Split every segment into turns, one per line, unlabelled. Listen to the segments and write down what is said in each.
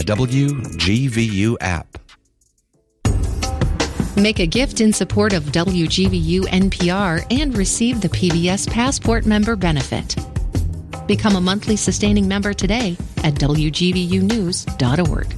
WGVU app.
Make a gift in support of WGVU NPR and receive the PBS Passport member benefit. Become a monthly sustaining member today at WGVUnews.org.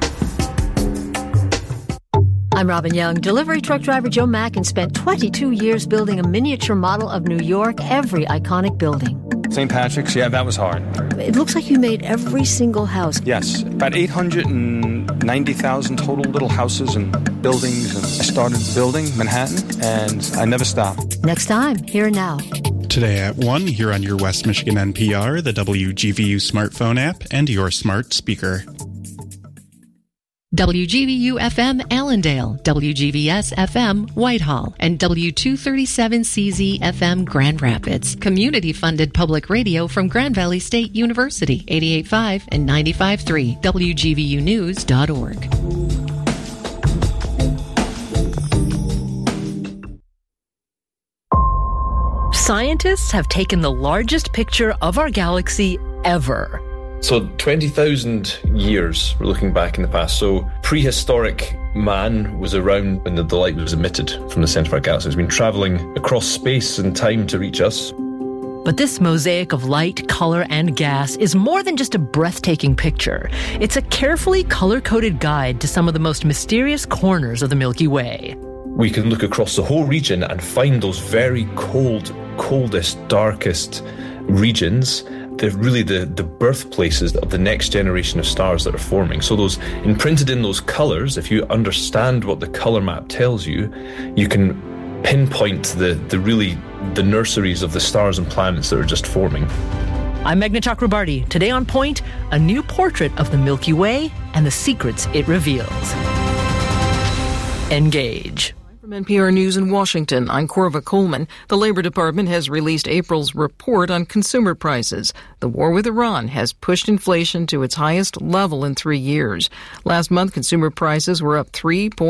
I'm Robin Young. Delivery truck driver Joe Mackin spent 22 years building a miniature model of New York, every iconic building.
St. Patrick's, yeah, that was hard.
It looks like you made every single house.
Yes, about 890,000 total little houses and buildings. And I started building Manhattan, and I never stopped.
Next time, Here Now.
Today at 1, here on your West Michigan NPR, the WGVU smartphone app, and your smart speaker.
WGVU-FM Allendale, WGVS-FM Whitehall, and W237CZ-FM Grand Rapids. Community-funded public radio from Grand Valley State University, 88.5 and 95.3, WGVUnews.org.
Scientists have taken the largest picture of our galaxy ever.
So 20,000 years, we're looking back in the past. So prehistoric man was around when the light was emitted from the center of our galaxy. It's been traveling across space and time to reach us.
But this mosaic of light, color, and gas is more than just a breathtaking picture. It's a carefully color-coded guide to some of the most mysterious corners of the Milky Way.
We can look across the whole region and find those very coldest, darkest regions. They're really the birthplaces of the next generation of stars that are forming. So those imprinted in those colours, if you understand what the colour map tells you, you can pinpoint the nurseries of the stars and planets that are just forming.
I'm Meghna Chakrabarty. Today on Point, a new portrait of the Milky Way and the secrets it reveals. Engage.
From NPR News in Washington, I'm Corva Coleman. The Labor Department has released April's report on consumer prices. The war with Iran has pushed inflation to its highest level in 3 years. Last month, consumer prices were up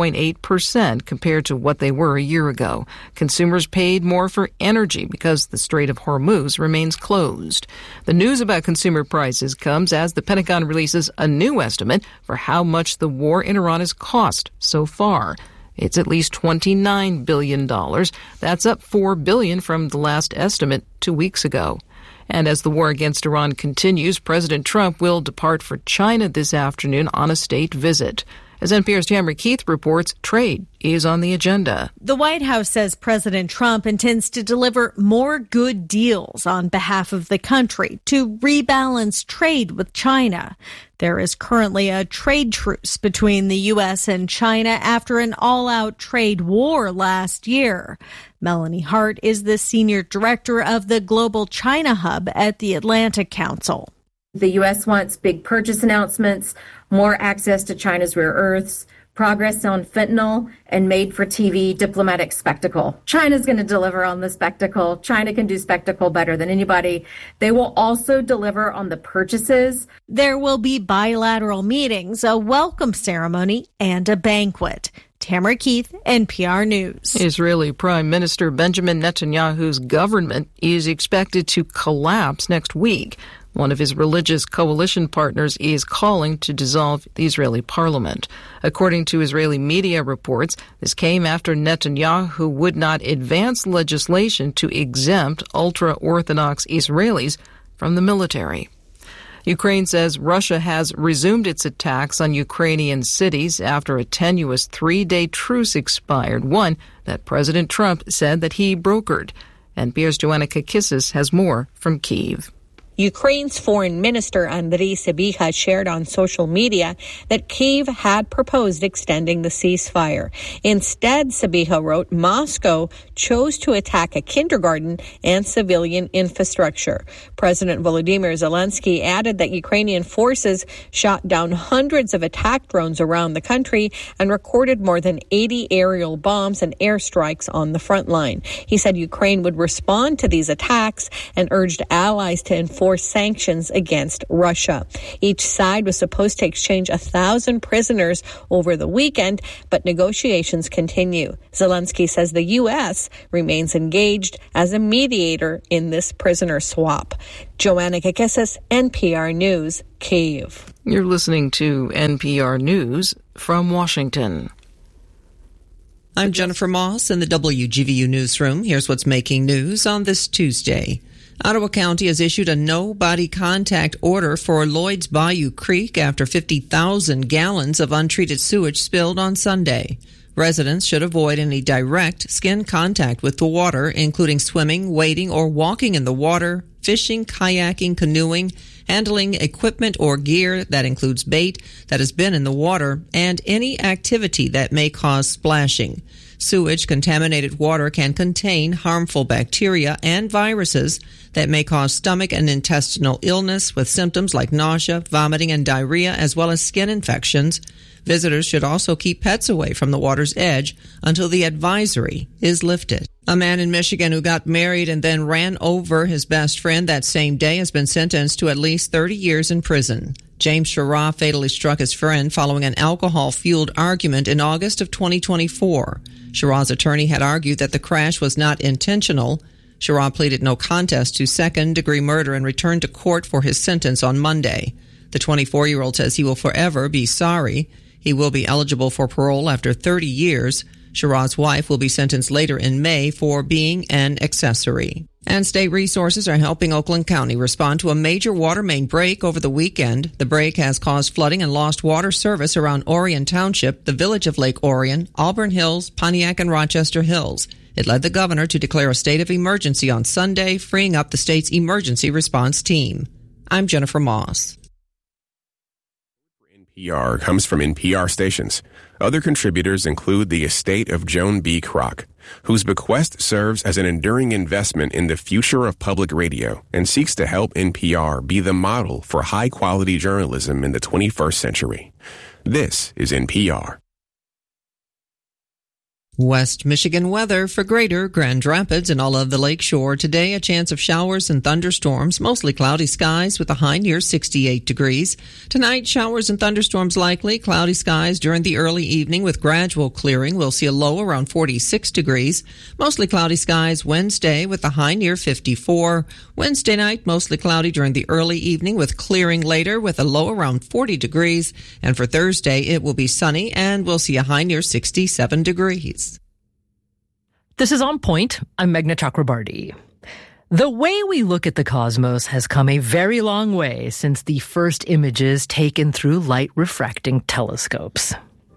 3.8% compared to what they were a year ago. Consumers paid more for energy because the Strait of Hormuz remains closed. The news about consumer prices comes as the Pentagon releases a new estimate for how much the war in Iran has cost so far. It's at least $29 billion. That's up $4 billion from the last estimate 2 weeks ago. And as the war against Iran continues, President Trump will depart for China this afternoon on a state visit. As NPR's Tamara Keith reports, trade is on the agenda.
The White House says President Trump intends to deliver more good deals on behalf of the country to rebalance trade with China. There is currently a trade truce between the U.S. and China after an all-out trade war last year. Melanie Hart is the senior director of the Global China Hub at the Atlantic Council.
The U.S. wants big purchase announcements, more access to China's rare earths, progress on fentanyl, and made-for-TV diplomatic spectacle. China's going to deliver on the spectacle. China can do spectacle better than anybody. They will also deliver on the purchases.
There will be bilateral meetings, a welcome ceremony, and a banquet. Tamara Keith, NPR News.
Israeli Prime Minister Benjamin Netanyahu's government is expected to collapse next week. One of his religious coalition partners is calling to dissolve the Israeli parliament. According to Israeli media reports, this came after Netanyahu would not advance legislation to exempt ultra-Orthodox Israelis from the military. Ukraine says Russia has resumed its attacks on Ukrainian cities after a tenuous 3-day truce expired, one that President Trump said that he brokered. NPR's Joanna Kakissis has more from Kyiv.
Ukraine's foreign minister Andriy Sybiha shared on social media that Kyiv had proposed extending the ceasefire. Instead, Sybiha wrote, Moscow chose to attack a kindergarten and civilian infrastructure. President Volodymyr Zelensky added that Ukrainian forces shot down hundreds of attack drones around the country and recorded more than 80 aerial bombs and airstrikes on the front line. He said Ukraine would respond to these attacks and urged allies to enforce sanctions against Russia. Each side was supposed to exchange 1,000 prisoners over the weekend, but negotiations continue. Zelensky says the U.S. remains engaged as a mediator in this prisoner swap. Joanna Kakissis, NPR News, Kyiv.
You're listening to NPR News from Washington.
I'm Jennifer Moss in the WGVU newsroom. Here's what's making news on this Tuesday. Ottawa County has issued a no-body contact order for Lloyd's Bayou Creek after 50,000 gallons of untreated sewage spilled on Sunday. Residents should avoid any direct skin contact with the water, including swimming, wading, or walking in the water, fishing, kayaking, canoeing, handling equipment or gear that includes bait that has been in the water, and any activity that may cause splashing. Sewage-contaminated water can contain harmful bacteria and viruses that may cause stomach and intestinal illness with symptoms like nausea, vomiting, and diarrhea, as well as skin infections. Visitors should also keep pets away from the water's edge until the advisory is lifted. A man in Michigan who got married and then ran over his best friend that same day has been sentenced to at least 30 years in prison. James Shara fatally struck his friend following an alcohol-fueled argument in August of 2024. Shara's attorney had argued that the crash was not intentional. Shara pleaded no contest to second-degree murder and returned to court for his sentence on Monday. The 24-year-old says he will forever be sorry. He will be eligible for parole after 30 years. Shara's wife will be sentenced later in May for being an accessory. And state resources are helping Oakland County respond to a major water main break over the weekend. The break has caused flooding and lost water service around Orion Township, the village of Lake Orion, Auburn Hills, Pontiac, and Rochester Hills. It led the governor to declare a state of emergency on Sunday, freeing up the state's emergency response team. I'm Jennifer Moss.
NPR comes from NPR stations. Other contributors include the estate of Joan B. Kroc, whose bequest serves as an enduring investment in the future of public radio and seeks to help NPR be the model for high-quality journalism in the 21st century. This is NPR.
West Michigan weather for Greater Grand Rapids and all of the lakeshore. Today, a chance of showers and thunderstorms, mostly cloudy skies with a high near 68 degrees. Tonight, showers and thunderstorms likely, cloudy skies during the early evening with gradual clearing. We'll see a low around 46 degrees. Mostly cloudy skies Wednesday with a high near 54. Wednesday night, mostly cloudy during the early evening with clearing later with a low around 40 degrees. And for Thursday, it will be sunny and we'll see a high near 67 degrees.
This is On Point. I'm Meghna Chakrabarti. The way we look at the cosmos has come a very long way since the first images taken through light refracting telescopes.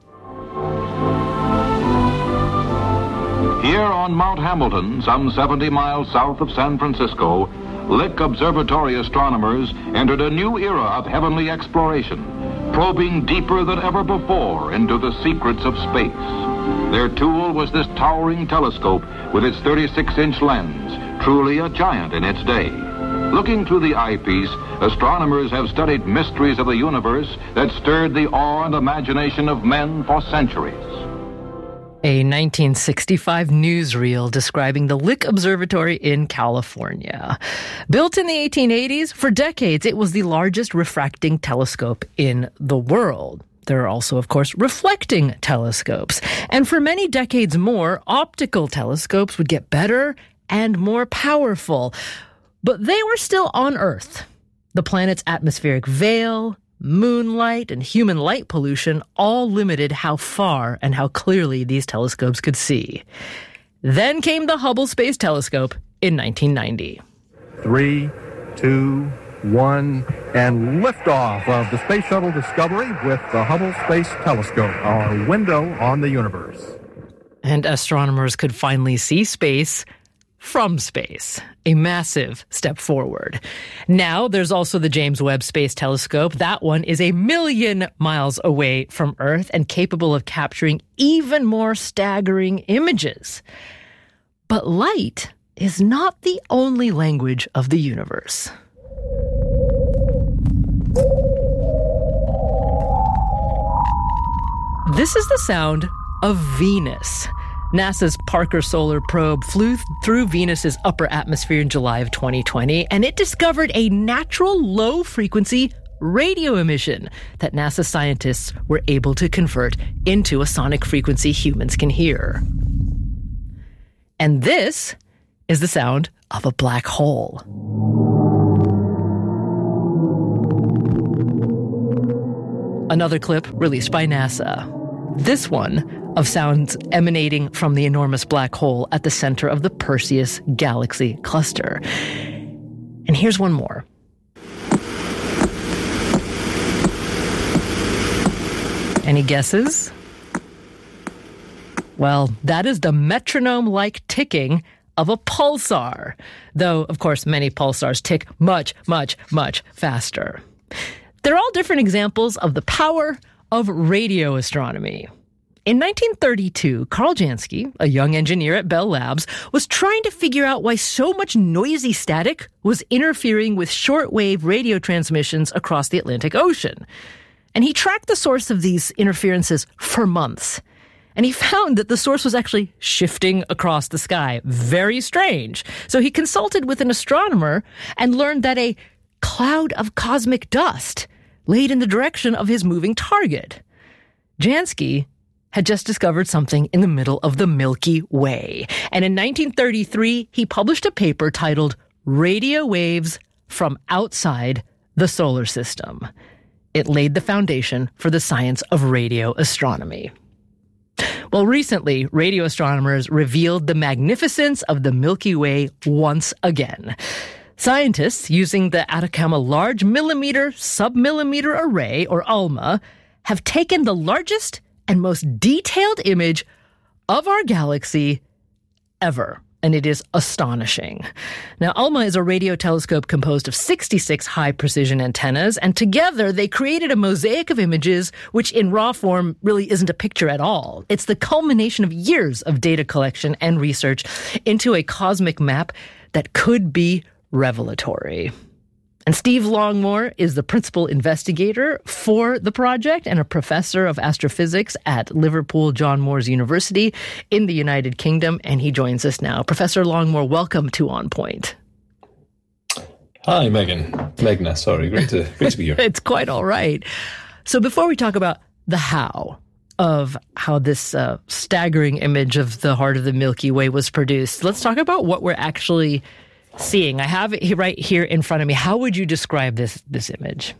Here on Mount Hamilton, some 70 miles south of San Francisco, Lick Observatory astronomers entered a new era of heavenly exploration, probing deeper than ever before into the secrets of space. Their tool was this towering telescope with its 36-inch lens, truly a giant in its day. Looking through the eyepiece, astronomers have studied mysteries of the universe that stirred the awe and imagination of men for centuries.
A 1965 newsreel describing the Lick Observatory in California. Built in the 1880s, for decades it was the largest refracting telescope in the world. There are also, of course, reflecting telescopes. And for many decades more, optical telescopes would get better and more powerful. But they were still on Earth. The planet's atmospheric veil, moonlight, and human light pollution all limited how far and how clearly these telescopes could see. Then came the Hubble Space Telescope in 1990.
3, 2, 1, and liftoff of the Space Shuttle Discovery with the Hubble Space Telescope, our window on the universe.
And astronomers could finally see space from space, a massive step forward. Now there's also the James Webb Space Telescope. That one is 1 million miles away from Earth and capable of capturing even more staggering images. But light is not the only language of the universe. This is the sound of Venus. NASA's Parker Solar Probe flew through Venus's upper atmosphere in July of 2020, and it discovered a natural low-frequency radio emission that NASA scientists were able to convert into a sonic frequency humans can hear. And this is the sound of a black hole. Another clip released by NASA. This one of sounds emanating from the enormous black hole at the center of the Perseus galaxy cluster. And here's one more. Any guesses? Well, that is the metronome-like ticking of a pulsar, though, of course, many pulsars tick much, much, much faster. They're all different examples of the power of radio astronomy. In 1932, Carl Jansky, a young engineer at Bell Labs, was trying to figure out why so much noisy static was interfering with shortwave radio transmissions across the Atlantic Ocean. And he tracked the source of these interferences for months. And he found that the source was actually shifting across the sky. Very strange. So he consulted with an astronomer and learned that a cloud of cosmic dust laid in the direction of his moving target. Jansky had just discovered something in the middle of the Milky Way. And in 1933, he published a paper titled Radio Waves from Outside the Solar System. It laid the foundation for the science of radio astronomy. Well, recently, radio astronomers revealed the magnificence of the Milky Way once again. Scientists, using the Atacama Large Millimeter Submillimeter Array, or ALMA, have taken the largest and most detailed image of our galaxy ever. And it is astonishing. Now, ALMA is a radio telescope composed of 66 high-precision antennas, and together they created a mosaic of images which in raw form really isn't a picture at all. It's the culmination of years of data collection and research into a cosmic map that could be revelatory. And Steve Longmore is the principal investigator for the project and a professor of astrophysics at Liverpool John Moores University in the United Kingdom, and he joins us now. Professor Longmore, welcome to On Point.
Hi, Meghna, sorry. Great to be here.
It's quite all right. So before we talk about the how of how this staggering image of the heart of the Milky Way was produced, let's talk about what we're actually seeing. I have it right here in front of me. How would you describe this image?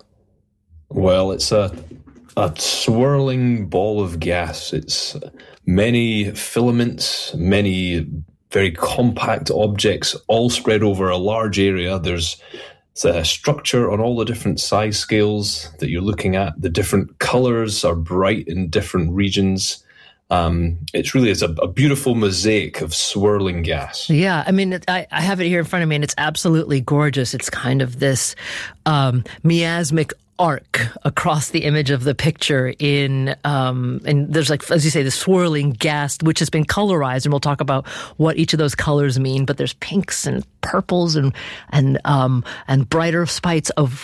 Well, it's a swirling ball of gas. It's many filaments, many very compact objects, all spread over a large area. There's a structure on all the different size scales that you're looking at. The different colors are bright in different regions. It really is a beautiful mosaic of swirling gas.
Yeah, I mean, I have it here in front of me, and it's absolutely gorgeous. It's kind of this miasmic arc across the image of the picture and there's, like, as you say, the swirling gas, which has been colorized, and we'll talk about what each of those colors mean. But there's pinks and purples and brighter spots of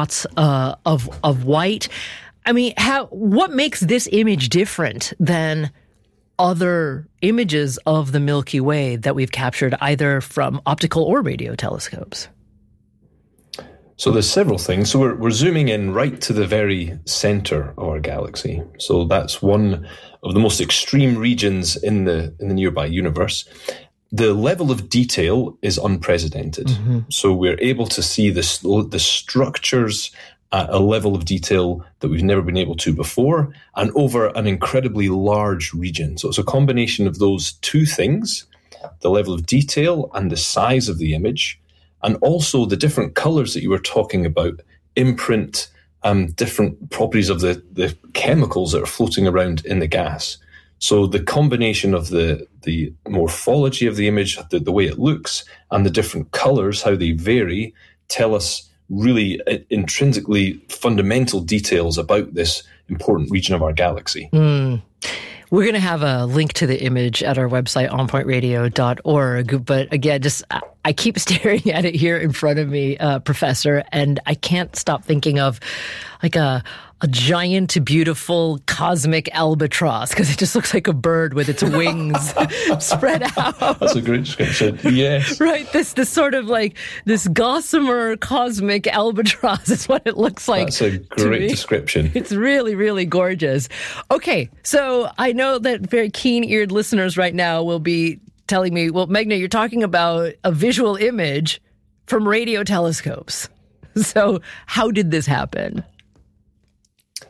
white. I mean, what makes this image different than other images of the Milky Way that we've captured either from optical or radio telescopes?
So there's several things. So we're zooming in right to the very center of our galaxy. So that's one of the most extreme regions in the nearby universe. The level of detail is unprecedented. Mm-hmm. So we're able to see the structures at a level of detail that we've never been able to before, and over an incredibly large region. So it's a combination of those two things, the level of detail and the size of the image, and also the different colors that you were talking about imprint different properties of the chemicals that are floating around in the gas. So the combination of the morphology of the image, the way it looks, and the different colors, how they vary, tell us really intrinsically fundamental details about this important region of our galaxy.
We're going to have a link to the image at our website, onpointradio.org. But again, I keep staring at it here in front of me, Professor, and I can't stop thinking of like a giant, beautiful cosmic albatross, because it just looks like a bird with its wings spread out.
That's a great description. Yes.
Right. This sort of like this gossamer cosmic albatross is what it looks like.
That's a great description.
It's really, really gorgeous. Okay. So I know that very keen-eared listeners right now will be telling me, well, Meghna, you're talking about a visual image from radio telescopes. So how did this happen?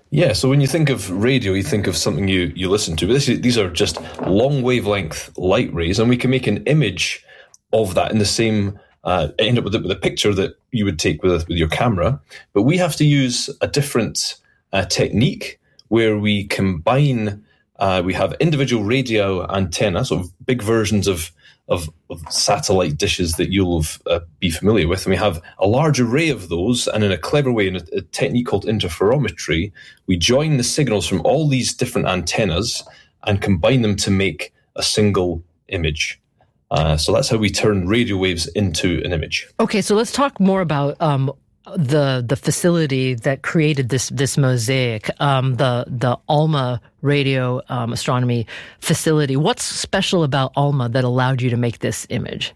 Yeah, so when you think of radio, you think of something you listen to. But these are just long wavelength light rays, and we can make an image of that in the same, end up with a picture that you would take with your camera. But we have to use a different technique where we combine, we have individual radio antenna, sort of big versions of satellite dishes that you'll be familiar with. And we have a large array of those, and in a clever way, in a technique called interferometry, we join the signals from all these different antennas and combine them to make a single image. So that's how we turn radio waves into an image.
Okay, so let's talk more about the facility that created this mosaic, the ALMA radio astronomy facility. What's special about ALMA that allowed you to make this image?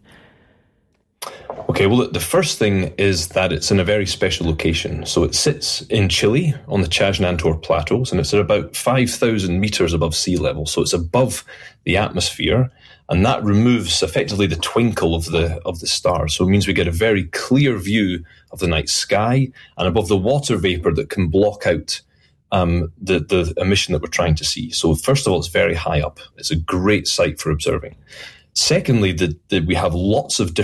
Okay, well, the first thing is that it's in a very special location. So it sits in Chile on the Chajnantor Plateaus, and it's at about 5,000 meters above sea level. So it's above the atmosphere, and that removes effectively the twinkle of the stars. So it means we get a very clear view of the night sky and above the water vapor that can block out the emission that we're trying to see. So first of all, it's very high up. It's a great site for observing. Secondly, we have lots of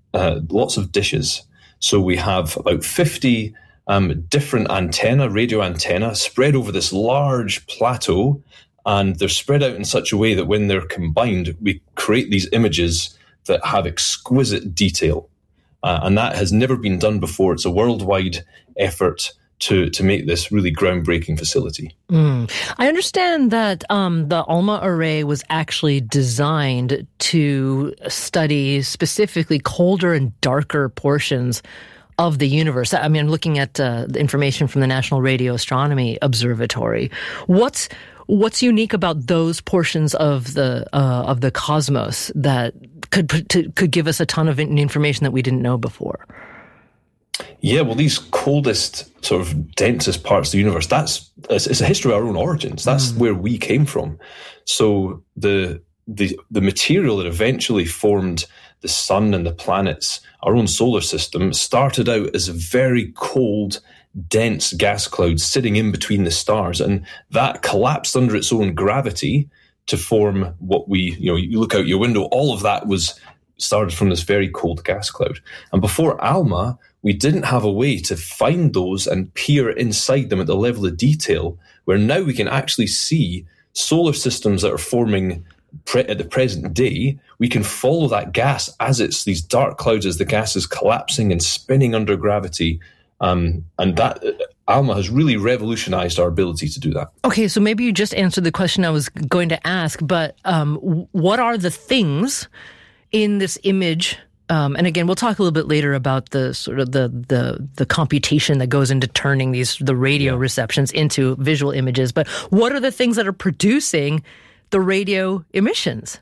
dishes. So we have about 50 different radio antenna spread over this large plateau, and they're spread out in such a way that when they're combined, we create these images that have exquisite detail. And that has never been done before. It's a worldwide effort to make this really groundbreaking facility.
I understand that the ALMA array was actually designed to study specifically colder and darker portions of the universe. I mean, I'm looking at the information from the National Radio Astronomy Observatory. What's unique about those portions of the cosmos that could give us a ton of information that we didn't know before?
Yeah, well, these coldest, sort of densest parts of the universe, it's a history of our own origins. That's where we came from. So the material that eventually formed the sun and the planets, our own solar system, started out as a very cold, dense gas cloud sitting in between the stars, and that collapsed under its own gravity to form what you look out your window, all of that was started from this very cold gas cloud. And before ALMA, we didn't have a way to find those and peer inside them at the level of detail where now we can actually see solar systems that are forming at the present day. We can follow that gas as it's these dark clouds, as the gas is collapsing and spinning under gravity. And that ALMA has really revolutionized our ability to do that. Okay,
so maybe you just answered the question I was going to ask, but what are the things in this image? And again, we'll talk a little bit later about the sort of the computation that goes into turning the radio receptions into visual images. But what are the things that are producing the radio emissions?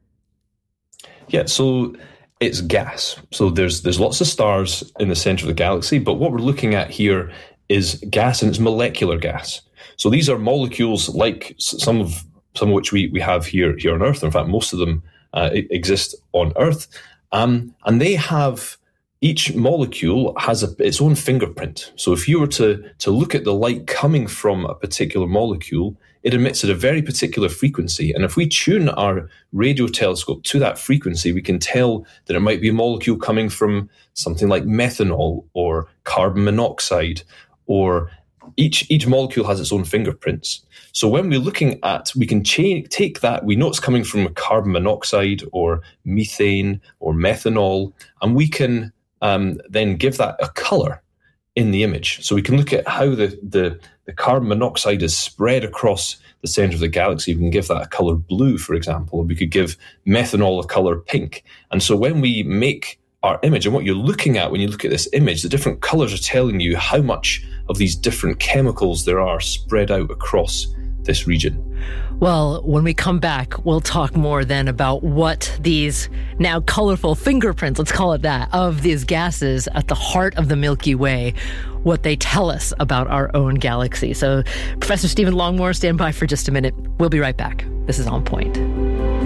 Yeah, so it's gas. So there's lots of stars in the center of the galaxy, but what we're looking at here is gas, and it's molecular gas. So these are molecules like some of which we have here on Earth. In fact, most of them exist on Earth. And they have, each molecule has its own fingerprint. So if you were to look at the light coming from a particular molecule, it emits at a very particular frequency. And if we tune our radio telescope to that frequency, we can tell that it might be a molecule coming from something like methanol or carbon monoxide, or each molecule has its own fingerprints. So when we're looking at, we can take that, we know it's coming from carbon monoxide or methane or methanol, and we can then give that a color in the image. So we can look at how the carbon monoxide is spread across the center of the galaxy. We can give that a color blue, for example, or we could give methanol a color pink. And so when we make our image, and what you're looking at when you look at this image, the different colors are telling you how much of these different chemicals there are spread out across this region.
Well, when we come back, we'll talk more then about what these now colorful fingerprints, let's call it that, of these gases at the heart of the Milky Way, what they tell us about our own galaxy. So Professor Stephen Longmore, stand by for just a minute. We'll be right back. This is On Point.